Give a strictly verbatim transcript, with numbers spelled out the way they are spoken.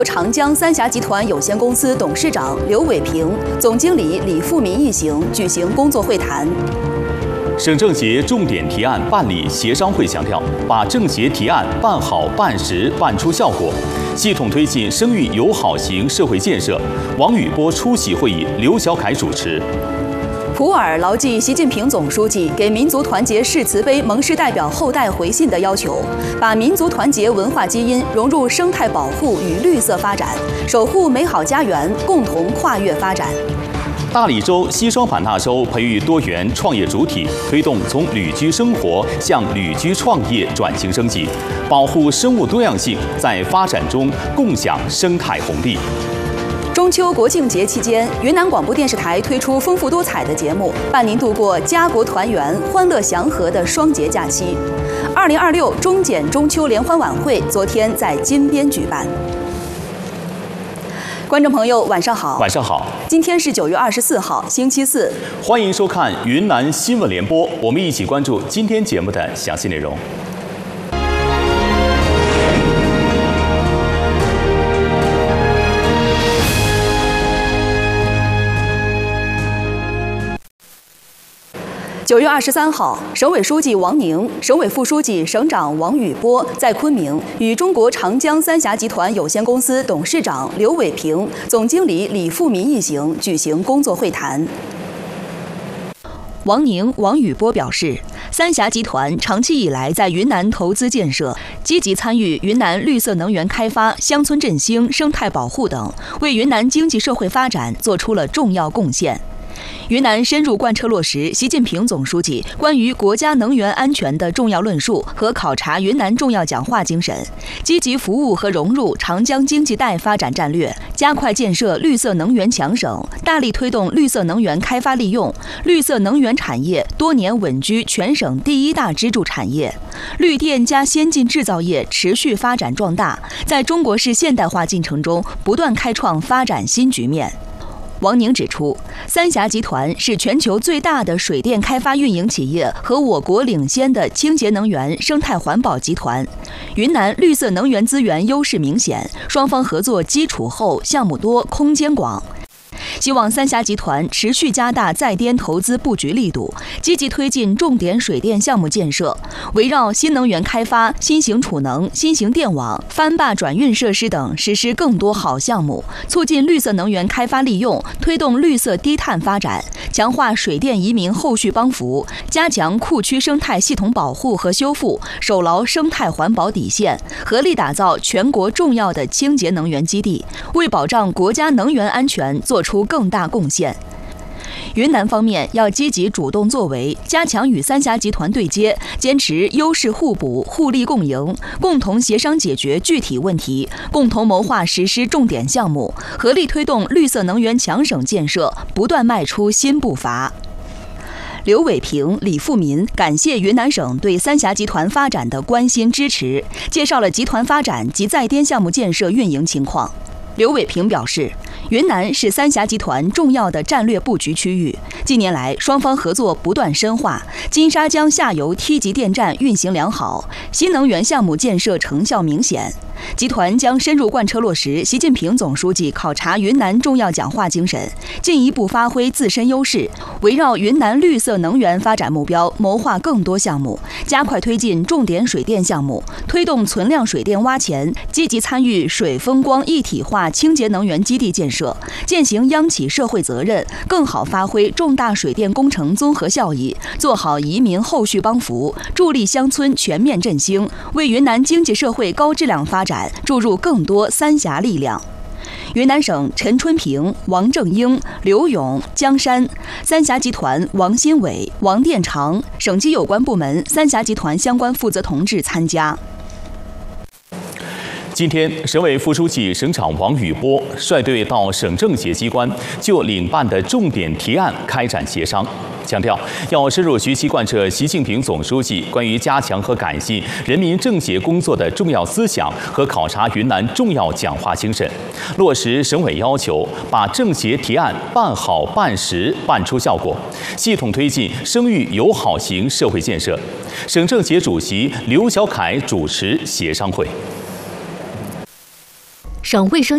长江三峡集团有限公司董事长刘伟平、总经理李富民一行举行工作会谈。 省政协重点提案办理协商会强调，把政协提案办好、办实、办出效果，系统推进生育友好型社会建设。王宇波出席会议，刘小凯主持。 普洱牢记习近平总书记给民族团结誓词碑盟誓代表后代回信的要求，把民族团结文化基因融入生态保护与绿色发展，守护美好家园，共同跨越发展。 大理州西双版纳州培育多元创业主体，推动从旅居生活向旅居创业转型升级，保护生物多样性，在发展中共享生态红利。 中秋国庆节期间，云南广播电视台推出丰富多彩的节目，伴您度过家国团圆、欢乐祥和的双节假期。二零二六中检中秋联欢晚会昨天在金边举办。观众朋友，晚上好。 晚上好。 今天是九月二十四号，星期四。 欢迎收看云南新闻联播，我们一起关注今天节目的详细内容。 九月二十三号，省委书记王宁、省委副书记、省长王宇波在昆明与中国长江三峡集团有限公司董事长刘伟平、总经理李富民一行举行工作会谈。王宁、王宇波表示，三峡集团长期以来在云南投资建设，积极参与云南绿色能源开发、乡村振兴、生态保护等，为云南经济社会发展做出了重要贡献。 云南深入贯彻落实习近平总书记关于国家能源安全的重要论述和考察云南重要讲话精神，积极服务和融入长江经济带发展战略，加快建设绿色能源强省，大力推动绿色能源开发利用，绿色能源产业多年稳居全省第一大支柱产业，绿电加先进制造业持续发展壮大，在中国式现代化进程中不断开创发展新局面。 王宁指出，三峡集团是全球最大的水电开发运营企业和我国领先的清洁能源、生态环保集团。云南绿色能源资源优势明显，双方合作基础厚、项目多、空间广。 希望三峡集团持续加大在滇投资布局力度，积极推进重点水电项目建设，围绕新能源开发、新型储能、新型电网、翻坝转运设施等实施更多好项目，促进绿色能源开发利用，推动绿色低碳发展，强化水电移民后续帮扶，加强库区生态系统保护和修复，守牢生态环保底线，合力打造全国重要的清洁能源基地，为保障国家能源安全做出 更大贡献。云南方面要积极主动作为，加强与三峡集团对接，坚持优势互补、互利共赢，共同协商解决具体问题，共同谋划实施重点项目，合力推动绿色能源强省建设不断迈出新步伐。 刘伟平、李富民感谢云南省对三峡集团发展的关心支持，介绍了集团发展及在滇项目建设运营情况。刘伟平表示， 云南是三峡集团重要的战略布局区域。近年来，双方合作不断深化，金沙江下游梯级电站运行良好，新能源项目建设成效明显。集团将深入贯彻落实习近平总书记考察云南重要讲话精神，进一步发挥自身优势，围绕云南绿色能源发展目标，谋划更多项目，加快推进重点水电项目，推动存量水电挖潜，积极参与水风光一体化清洁能源基地建设。 践行央企社会责任，更好发挥重大水电工程综合效益，做好移民后续帮扶，助力乡村全面振兴，为云南经济社会高质量发展注入更多三峡力量。云南省陈春平、王正英、刘勇、江山，三峡集团王新伟、王殿长，省级有关部门、三峡集团相关负责同志参加。 今天，省委副书记、省长王宇波率队到省政协机关就领办的重点提案开展协商，强调要深入学习贯彻习近平总书记关于加强和改进人民政协工作的重要思想和考察云南重要讲话精神，落实省委要求，把政协提案办好、办实、办出效果，系统推进生育友好型社会建设。省政协主席刘小凯主持协商会。 省卫生